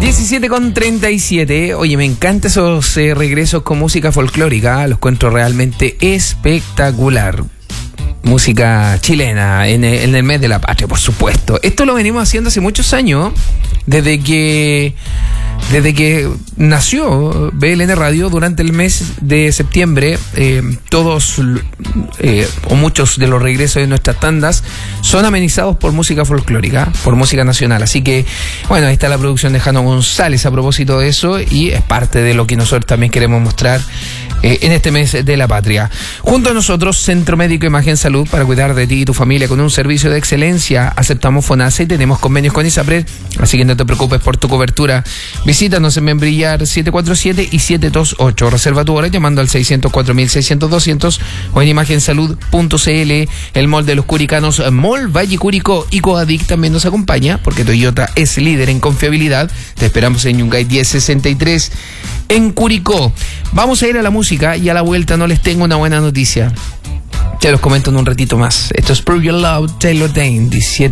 17:37. Oye, me encantan esos regresos con música folclórica. Los encuentro realmente espectacular. Música chilena en el mes de la patria, por supuesto. Esto lo venimos haciendo hace muchos años, desde que nació BLN Radio. Durante el mes de septiembre, todos o muchos de los regresos de nuestras tandas son amenizados por música folclórica, por música nacional. Así que, bueno, ahí está la producción de Jano González a propósito de eso, y es parte de lo que nosotros también queremos mostrar en este mes de la patria. Junto a nosotros, Centro Médico Imagen Salud, para cuidar de ti y tu familia con un servicio de excelencia. Aceptamos FONASA y tenemos convenios con ISAPRED, así que no te preocupes por tu cobertura. Visítanos en Membrillar 747 y 728. Reserva tu hora llamando al 604.600-200 o en imagensalud.cl. El Mall de los Curicanos, Mall Valle Curicó y Coadic también nos acompaña, porque Toyota es líder en confiabilidad. Te esperamos en Yungay 1063 en Curicó. Vamos a ir a la música y a la vuelta no les tengo una buena noticia. Te los comento en un ratito más. Esto es Prove Your Love, Taylor Dayne, 17.